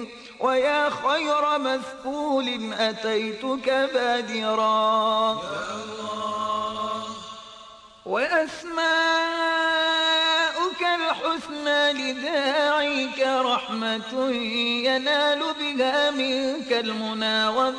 ويا خير مثقول أتيتك بادرا وأسماؤك الحسنى لداعيك رحمة ينال بها منك المنى